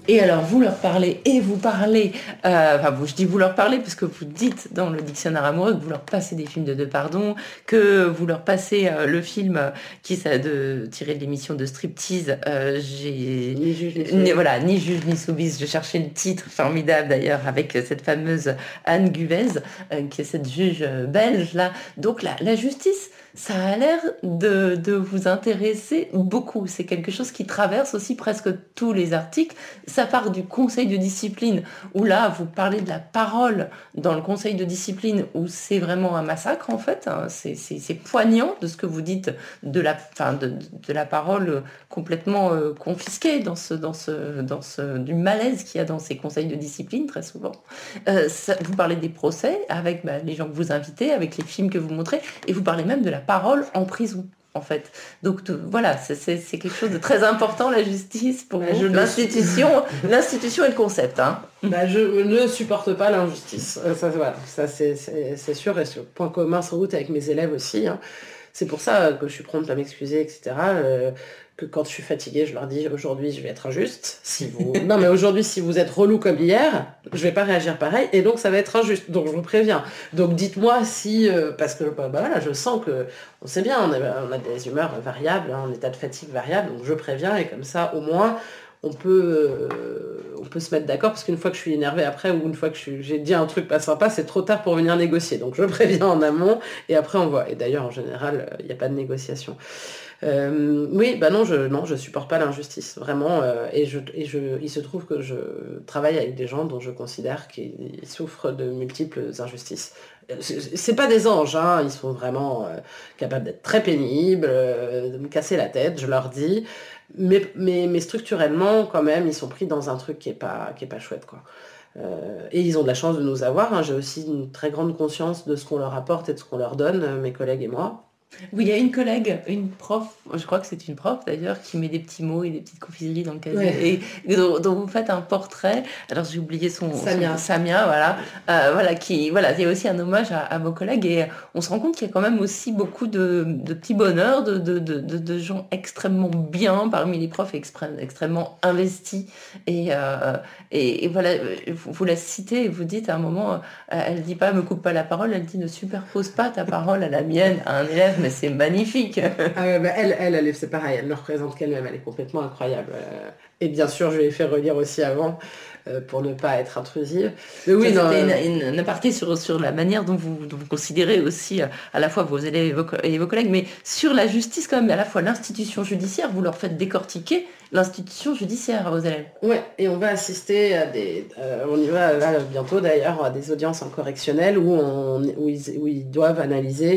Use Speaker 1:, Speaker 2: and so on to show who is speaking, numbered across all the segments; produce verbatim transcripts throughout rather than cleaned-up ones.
Speaker 1: Et alors, vous leur parlez, et vous parlez, euh, enfin, vous, je dis vous leur parlez, parce que vous dites dans le dictionnaire amoureux que vous leur passez des films de Depardieu, que vous leur passez euh, le film euh, qui est de, tiré de l'émission de Striptease, euh, j'ai...
Speaker 2: Ni juge ni
Speaker 1: ni-
Speaker 2: soumis.
Speaker 1: Voilà, ni juge ni soubise, je cherchais le titre formidable d'ailleurs, avec cette fameuse Anne Guvez, euh, qui est cette juge euh, belge, là. Donc, la, la justice, ça a l'air de, de vous intéresser beaucoup. C'est quelque chose qui traverse aussi presque tous les articles. Ça part du conseil de discipline, où là, vous parlez de la parole dans le conseil de discipline, où c'est vraiment un massacre, en fait. Hein. C'est, c'est, c'est poignant de ce que vous dites, de la, enfin, de, de la parole complètement euh, confisquée dans ce, dans ce, dans ce, du malaise qu'il y a dans ces conseils de discipline, très souvent. Euh, ça, vous parlez des procès avec bah, les gens que vous invitez, avec les films que vous montrez, et vous parlez même de la parole en prison. En fait. Donc tout, voilà, c'est, c'est, c'est quelque chose de très important, la justice, pour
Speaker 2: Bah,
Speaker 1: vous.
Speaker 2: je le
Speaker 1: L'institution, l'institution et le concept. Hein.
Speaker 2: Bah, je ne supporte pas l'injustice. Euh, Ça, voilà, ça c'est, c'est, c'est sûr, et ce point commun sans doute avec mes élèves aussi. Hein. C'est pour ça que je suis prompte à m'excuser, et cetera. Euh, que quand je suis fatiguée, je leur dis aujourd'hui je vais être injuste. Si vous... Non mais aujourd'hui si vous êtes relou comme hier, je vais pas réagir pareil et donc ça va être injuste. Donc je vous préviens. Donc dites-moi si... euh, parce que bah, bah, voilà, je sens que... On sait bien, on a, on a des humeurs variables, hein, un état de fatigue variable, donc je préviens et comme ça au moins... On peut, euh, on peut se mettre d'accord parce qu'une fois que je suis énervée après ou une fois que je suis- j'ai dit un truc pas sympa, c'est trop tard pour venir négocier. Donc je préviens en amont et après on voit. Et d'ailleurs en général, il n'y a pas de négociation. Euh, oui, bah non, je non, je supporte pas l'injustice, vraiment. Euh, et je, et je, il se trouve que je travaille avec des gens dont je considère qu'ils souffrent de multiples injustices. Euh, C'est c'est pas des anges, hein, ils sont vraiment euh, capables d'être très pénibles, euh, de me casser la tête, je leur dis. Mais, mais, mais structurellement, quand même, ils sont pris dans un truc qui est pas, qui est pas chouette, quoi. Euh, et ils ont de la chance de nous avoir. Hein. J'ai aussi une très grande conscience de ce qu'on leur apporte et de ce qu'on leur donne, euh, mes collègues et moi.
Speaker 1: Oui, il y a une collègue, une prof, je crois que c'est une prof d'ailleurs, qui met des petits mots et des petites confiseries dans le
Speaker 2: Ouais.
Speaker 1: casier, et dont, dont vous faites un portrait. Alors j'ai oublié son, son
Speaker 2: Samia.
Speaker 1: Samia, voilà, euh, voilà, qui, voilà, il y a aussi un hommage à, à vos collègues, et on se rend compte qu'il y a quand même aussi beaucoup de, de petits bonheurs, de, de, de, de, de gens extrêmement bien parmi les profs, extré- extrêmement investis, et, euh, et, et voilà, vous, vous la citez et vous dites à un moment, euh, elle dit pas, me coupe pas la parole, elle dit ne superpose pas ta parole à la mienne, à un élève, mais c'est magnifique.
Speaker 2: Ah ouais, bah elle, elle, elle, est- c'est pareil, elle ne représente qu'elle-même, elle est complètement incroyable. Euh, et bien sûr, je lui ai fait relire aussi avant, euh, pour ne pas être intrusive. Mais
Speaker 1: Ça,
Speaker 2: oui, non,
Speaker 1: c'était
Speaker 2: euh,
Speaker 1: une, une- une aparté sur, sur la manière dont vous, dont vous considérez aussi euh, à la fois vos élèves et vos, co- et vos collègues, mais sur la justice quand même, à la fois l'institution judiciaire, vous leur faites décortiquer l'institution judiciaire à vos élèves.
Speaker 2: ouais, et on va assister à des... euh, on y va là bientôt d'ailleurs, à des audiences en correctionnel où, on, où, ils, où ils doivent analyser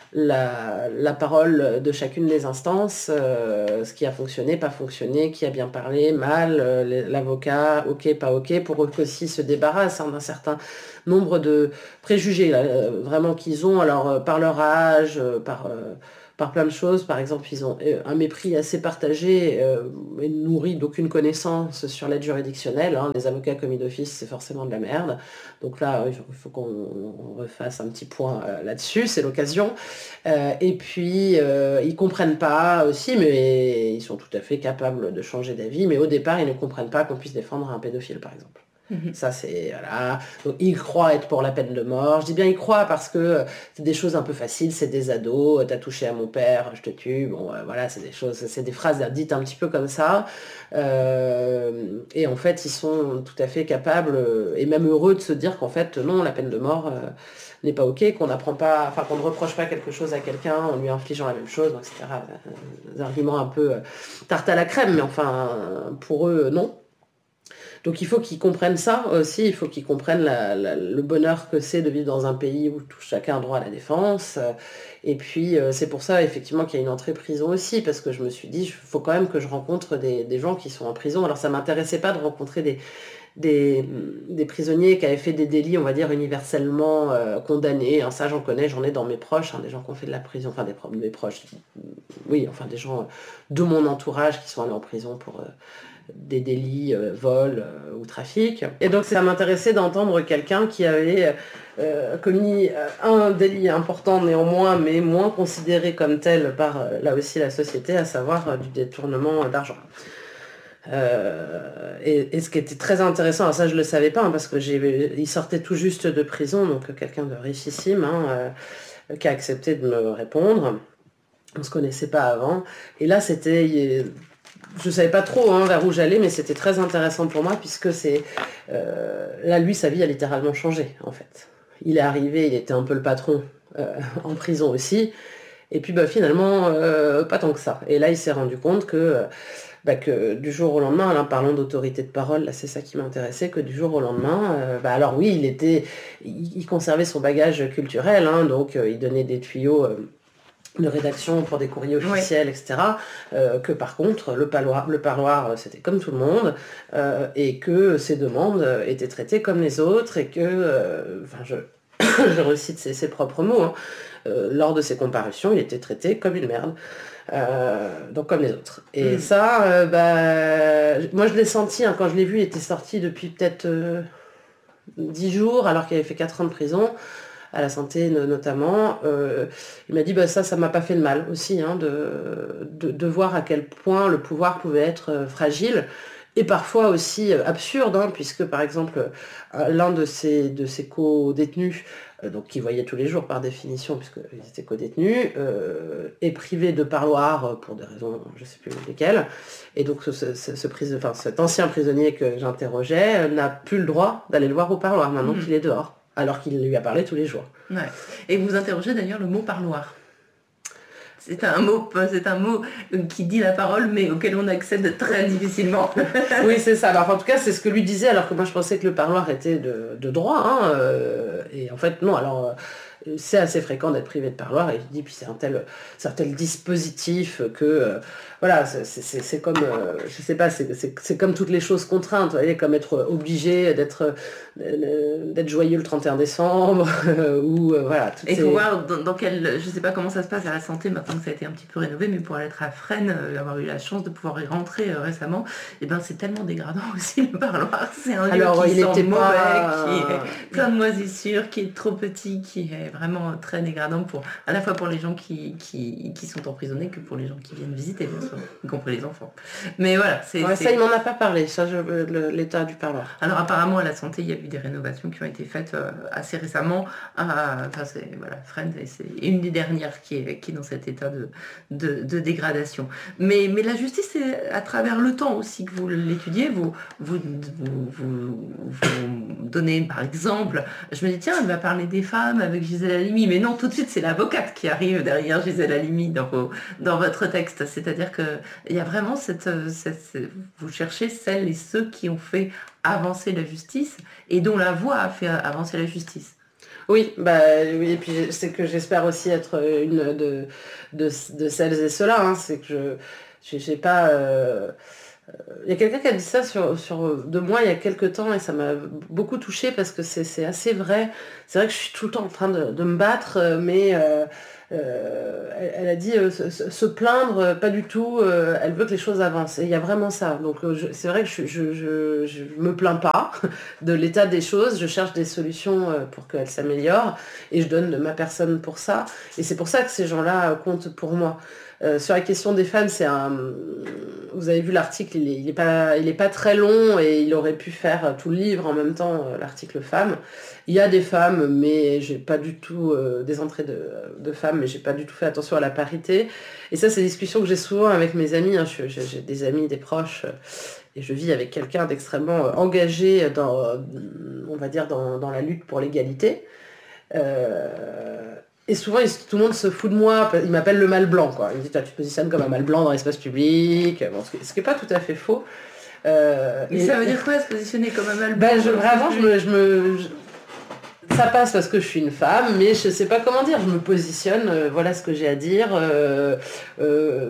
Speaker 2: la, la parole de chacune des instances, euh, ce qui a fonctionné, pas fonctionné, qui a bien parlé, mal, euh, les- l'avocat, ok, pas ok, pour eux aussi se débarrassent hein, d'un certain nombre de préjugés là, euh, vraiment qu'ils ont, alors euh, par leur âge, euh, par... euh, par plein de choses. Par exemple, ils ont euh, un mépris assez partagé euh, et nourri d'aucune connaissance sur l'aide juridictionnelle. Hein. Les avocats commis d'office, c'est forcément de la merde. Donc là, il faut, il faut qu'on on refasse un petit point euh, là-dessus, c'est l'occasion. Euh, et puis, euh, ils comprennent pas aussi, mais ils sont tout à fait capables de changer d'avis. Mais au départ, ils ne comprennent pas qu'on puisse défendre un pédophile, par exemple.
Speaker 1: Mhm.
Speaker 2: Ça, c'est, voilà. Donc, ils croient être pour la peine de mort. Je dis bien ils croient parce que euh, c'est des choses un peu faciles, c'est des ados, euh, t'as touché à mon père, je te tue. Bon, euh, voilà, c'est des choses, c'est des phrases dites un petit peu comme ça. Euh, et en fait, ils sont tout à fait capables euh, et même heureux de se dire qu'en fait, non, la peine de mort euh, n'est pas OK, qu'on n'apprend pas, enfin, qu'on ne reproche pas quelque chose à quelqu'un en lui infligeant la même chose, et cetera. Des arguments un peu euh, tarte à la crème, mais enfin, pour eux, non. Donc il faut qu'ils comprennent ça aussi, il faut qu'ils comprennent la- la- le bonheur que c'est de vivre dans un pays où tout, chacun a droit à la défense. Euh, Et puis euh, c'est pour ça effectivement qu'il y a une entrée prison aussi, parce que je me suis dit, il faut quand même que je rencontre des, des gens qui sont en prison. Alors ça m'intéressait pas de rencontrer des, des, des prisonniers qui avaient fait des délits, on va dire, universellement euh, condamnés. Hein, ça j'en connais, j'en ai dans mes proches, hein, des gens qui ont fait de la prison, enfin des, pro- mes proches, oui, enfin des gens de mon entourage qui sont allés en prison pour... euh, des délits, euh, vol euh, ou trafic. Et donc ça m'intéressait d'entendre quelqu'un qui avait euh, commis euh, un délit important néanmoins, mais moins considéré comme tel par euh, là aussi la société, à savoir euh, du détournement d'argent. Euh, et, et ce qui était très intéressant, alors ça je ne le savais pas, hein, parce que j'ai, il sortait tout juste de prison, donc quelqu'un de richissime, hein, euh, qui a accepté de me répondre. On ne se connaissait pas avant. Et là, c'était... Je ne savais pas trop hein, vers où j'allais, mais c'était très intéressant pour moi, puisque c'est... Euh, là, lui, sa vie a littéralement changé, en fait. Il est arrivé, il était un peu le patron euh, en prison aussi. Et puis, bah, finalement, euh, pas tant que ça. Et là, il s'est rendu compte que... Bah, que du jour au lendemain, là, parlant d'autorité de parole, là c'est ça qui m'intéressait, que du jour au lendemain, euh, bah, alors oui, il était, il, il conservait son bagage culturel, hein, donc euh, il donnait des tuyaux euh, de rédaction pour des courriers officiels, oui. et cetera. Euh, que par contre, le parloir, le parloir c'était comme tout le monde, euh, et que ses demandes étaient traitées comme les autres, et que, euh, enfin, je, je recite ses, ses propres mots, hein, euh, lors de ses comparutions, il était traité comme une merde. Euh, donc comme les autres. Et mmh. ça, euh, bah, moi je l'ai senti, hein, quand je l'ai vu, il était sorti depuis peut-être euh, dix jours, alors qu'il avait fait quatre ans de prison, à la santé notamment. Euh, il m'a dit, bah, ça, ça m'a pas fait de mal aussi, hein, de, de, de voir à quel point le pouvoir pouvait être euh, fragile, et parfois aussi euh, absurde, hein, puisque par exemple, euh, l'un de ses, de ses co-détenus, donc qui voyait tous les jours par définition, puisqu'ils étaient co-détenus, euh, est privé de parloir pour des raisons, je ne sais plus lesquelles, et donc ce, ce, ce prise, enfin, cet ancien prisonnier que j'interrogeais n'a plus le droit d'aller le voir au parloir, maintenant mmh. qu'il est dehors, alors qu'il lui a parlé tous les jours.
Speaker 1: Ouais. Et vous interrogez d'ailleurs le mot parloir. C'est un mot, c'est un mot qui dit la parole, mais auquel on accède très difficilement.
Speaker 2: Oui, c'est ça. Alors, en tout cas, c'est ce que lui disait, alors que moi, je pensais que le parloir était de, de droit. Hein, euh, et en fait, non. Alors, euh, c'est assez fréquent d'être privé de parloir. Et je dis, puis c'est un tel, c'est un tel dispositif que, euh, voilà, c'est, c'est, c'est comme, euh, je sais pas, c'est, c'est, c'est comme toutes les choses contraintes. Vous voyez, comme être obligé d'être, euh, d'être joyeux le trente et un décembre, ou euh, voilà.
Speaker 1: Et il faut ces... voir dans, dans quel, je sais pas comment ça se passe à la santé maintenant que ça a été un petit peu rénové, mais pour être à Fresnes, euh, avoir eu la chance de pouvoir y rentrer euh, récemment, et ben c'est tellement dégradant aussi le parloir. C'est un
Speaker 2: Alors,
Speaker 1: lieu qui
Speaker 2: il
Speaker 1: sent
Speaker 2: était
Speaker 1: mauvais,
Speaker 2: pas...
Speaker 1: qui est plein de moisissures, qui est trop petit, qui est vraiment très dégradant pour à la fois pour les gens qui, qui, qui sont emprisonnés que pour les gens qui viennent visiter, bien sûr, y compris les enfants. Mais voilà, c'est,
Speaker 2: ouais,
Speaker 1: c'est...
Speaker 2: ça il m'en a pas parlé, ça je, le, l'état du parloir.
Speaker 1: Alors apparemment à la santé, il y a eu des rénovations qui ont été faites euh, assez récemment. Euh, enfin c'est voilà, Fresnes, c'est une des dernières qui est qui est dans cet état de, de, de dégradation. Mais mais la justice, c'est à travers le temps aussi que vous l'étudiez, vous vous vous, vous, vous donnez par exemple. Je me dis tiens, elle va parler des femmes avec Gisèle Halimi, mais non, tout de suite c'est l'avocate qui arrive derrière Gisèle Halimi dans vos, dans votre texte. C'est-à-dire que il y a vraiment cette, cette, cette vous cherchez celles et ceux qui ont fait avancer la justice et dont la voix a fait avancer la justice.
Speaker 2: Oui, bah oui, et puis c'est que j'espère aussi être une de, de, de celles et ceux-là, hein, c'est que je j'ai pas... Euh, il y a quelqu'un qui a dit ça sur, sur, de moi il y a quelques temps et ça m'a beaucoup touchée parce que c'est, c'est assez vrai. C'est vrai que je suis tout le temps en train de, de me battre, mais... Euh, Euh, elle, elle a dit euh, se, se plaindre, euh, pas du tout, euh, elle veut que les choses avancent. Et il y a vraiment ça. Donc euh, je, c'est vrai que je, je, je, je me plains pas de l'état des choses, je cherche des solutions euh, pour qu'elles s'améliorent et je donne de ma personne pour ça. Et c'est pour ça que ces gens-là euh, comptent pour moi. Euh, sur la question des femmes, c'est un... Vous avez vu l'article, il est, il est pas, il est pas très long et il aurait pu faire tout le livre en même temps, euh, l'article femmes. Il y a des femmes, mais j'ai pas du tout euh, des entrées de, de femmes, mais j'ai pas du tout fait attention à la parité. Et ça, c'est des discussions que j'ai souvent avec mes amis. Hein. Je, j'ai, j'ai des amis, des proches, euh, et je vis avec quelqu'un d'extrêmement engagé dans, on va dire, dans, dans la lutte pour l'égalité. Euh, et souvent, il, tout le monde se fout de moi. Il m'appelle le mâle blanc, quoi. Il me dit, toi, tu te positionnes comme un mâle blanc dans l'espace public. Bon, ce qui n'est pas tout à fait faux.
Speaker 1: Euh, et, et ça veut dire quoi, se positionner comme un mâle blanc?
Speaker 2: Ben, je, vraiment, je me... Je me je, ça passe parce que je suis une femme, mais je sais pas comment dire. Je me positionne, euh, voilà ce que j'ai à dire. Euh, euh,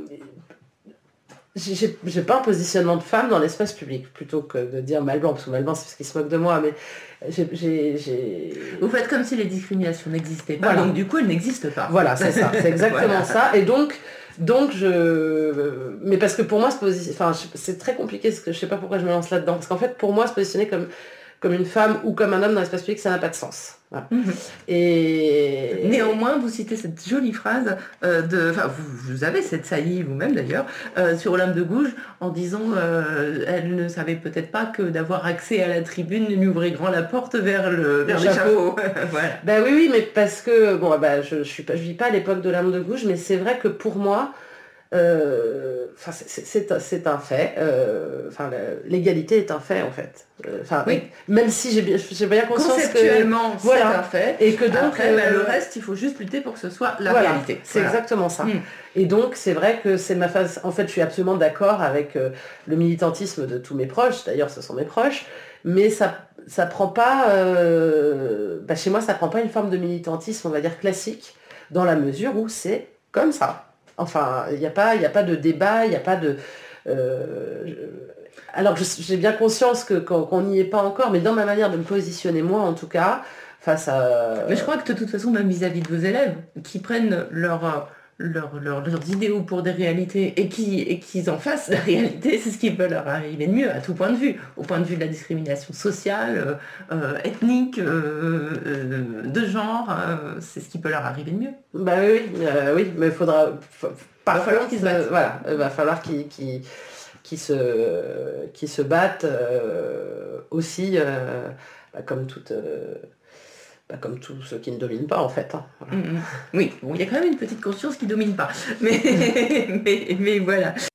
Speaker 2: j'ai, j'ai pas un positionnement de femme dans l'espace public, plutôt que de dire mâle blanc, parce que mâle blanc, c'est parce qu'il se moque de moi, mais j'ai, j'ai, j'ai...
Speaker 1: Vous faites comme si les discriminations n'existaient pas, voilà. Donc du coup, elles n'existent pas.
Speaker 2: Voilà, c'est ça, c'est exactement voilà. ça. Et donc, donc je... Mais parce que pour moi, se positionner... enfin, c'est très compliqué, parce que je sais pas pourquoi je me lance là-dedans, parce qu'en fait, pour moi, se positionner comme... comme une femme ou comme un homme dans l'espace public, ça n'a pas de sens. Voilà.
Speaker 1: Mhm.
Speaker 2: Et
Speaker 1: Néanmoins, vous citez cette jolie phrase euh, de, enfin, vous, vous avez cette saillie vous-même d'ailleurs euh, sur Olympe de Gouges en disant, euh, elle ne savait peut-être pas que d'avoir accès à la tribune lui ouvrait grand la porte vers le vers
Speaker 2: Le
Speaker 1: l'échafaud. Voilà.
Speaker 2: Bah oui, oui, mais parce que bon, bah je, je suis pas, je vis pas à l'époque de l'Olympe de Gouges, mais c'est vrai que pour moi. Euh, Enfin, c'est c'est un, c'est un fait. euh, Enfin, la- l'égalité est un fait en fait. Euh, Enfin,
Speaker 1: Oui.
Speaker 2: même si j'ai bien, j'ai bien conscience que
Speaker 1: Conceptuellement, c'est
Speaker 2: voilà.
Speaker 1: un fait.
Speaker 2: Et que donc
Speaker 1: Après, bah,
Speaker 2: euh,
Speaker 1: le reste, il faut juste lutter pour que ce soit la
Speaker 2: voilà,
Speaker 1: réalité.
Speaker 2: c'est
Speaker 1: Voilà.
Speaker 2: exactement ça.
Speaker 1: Mm.
Speaker 2: Et donc, c'est vrai que c'est ma phase. En fait, je suis absolument d'accord avec euh, le militantisme de tous mes proches. D'ailleurs, ce sont mes proches. Mais ça, ça prend pas. euh, bah, chez moi, ça prend pas une forme de militantisme, on va dire classique, dans la mesure où c'est comme ça. Enfin, il n'y a pas, il y a pas de débat, il n'y a pas de. euh, je- Alors, je- j'ai bien conscience que qu'on qu'on n'y est pas encore, mais dans ma manière de me positionner, moi, en tout cas, face à.
Speaker 1: Mais je crois que de toute façon, même vis-à-vis de vos élèves, qui prennent leur, euh, leur- leur- leurs idéaux pour des réalités et qui et qu'ils en fassent la réalité, c'est ce qui peut leur arriver de mieux à tout point de vue, au point de vue de la discrimination sociale, euh, euh, ethnique, euh, euh, de genre, euh, c'est ce qui peut leur arriver de mieux.
Speaker 2: Bah oui, oui, euh, oui, mais il faudra. fa- Par
Speaker 1: Va falloir
Speaker 2: contre,
Speaker 1: qu'ils se battent.
Speaker 2: euh, voilà, il va falloir qu'ils qu'ils- qu'ils se, qu'ils se battent euh, aussi, euh, bah, comme toute, euh, bah, comme tous ceux qui ne dominent pas en fait. Hein. Voilà.
Speaker 1: Mm, mm. Oui, bon, il y a quand même une petite conscience qui domine pas, mais, mais, mais voilà.